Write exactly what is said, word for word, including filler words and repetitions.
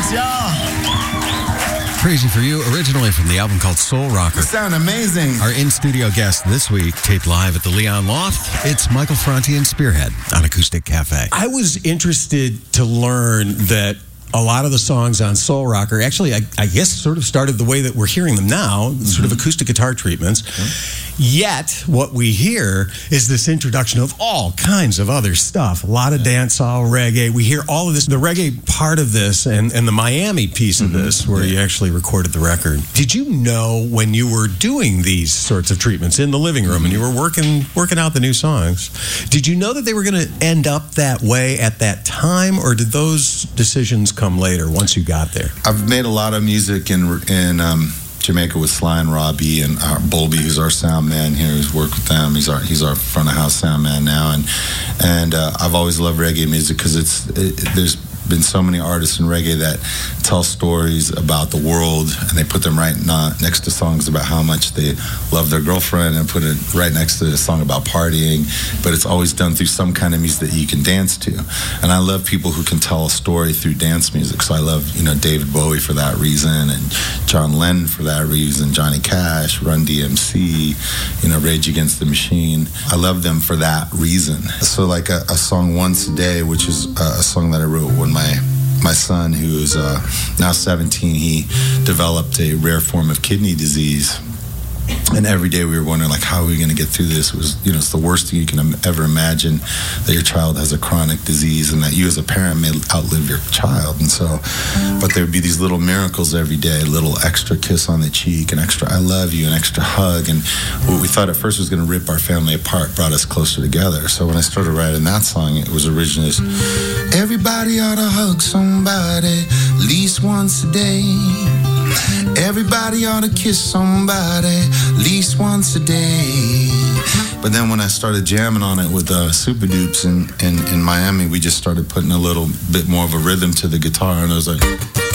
Thanks, y'all. Crazy for You, originally from the album called Soul Rocker. You sound amazing. Our in-studio guest this week, taped live at the Leon Loft, it's Michael Franti and Spearhead on Acoustic Cafe. I was interested to learn that a lot of the songs on Soul Rocker, actually, I, I guess, sort of started the way that we're hearing them now, mm-hmm. sort of acoustic guitar treatments. Mm-hmm. Yet, what we hear is this introduction of all kinds of other stuff. A lot of yeah. dancehall, reggae. We hear all of this. The reggae part of this and, and the Miami piece of mm-hmm. this, where yeah. you actually recorded the record. Did you know when you were doing these sorts of treatments in the living room and you were working working out the new songs, did you know that they were going to end up that way at that time, or did those decisions come later once you got there? I've made a lot of music in in um, Jamaica with Sly and Robbie and our Bolby, who's our sound man here, who's worked with them. He's our he's our front of house sound man now, and and uh, I've always loved reggae music because it's it, there's been so many artists in reggae that tell stories about the world, and they put them right not, next to songs about how much they love their girlfriend, and put it right next to a song about partying, but it's always done through some kind of music that you can dance to. And I love people who can tell a story through dance music. So I love, you know, David Bowie for that reason, and John Lennon for that reason, Johnny Cash, Run D M C, you know, Rage Against the Machine. I love them for that reason. So like a, a song Once a Day, which is a, a song that I wrote when my my son, who is uh, now seventeen, he developed a rare form of kidney disease. And every day we were wondering, like, how are we going to get through this? It was, you know, it's the worst thing you can ever imagine, that your child has a chronic disease and that you as a parent may outlive your child. And so, but there would be these little miracles every day, a little extra kiss on the cheek, an extra I love you, an extra hug. And what we thought at first was going to rip our family apart brought us closer together. So when I started writing that song, it was originally, everybody ought to hug somebody at least once a day. Everybody ought to kiss somebody at least once a day. But then when I started jamming on it with uh, Super Dupes in, in, in Miami, we just started putting a little bit more of a rhythm to the guitar, and I was like...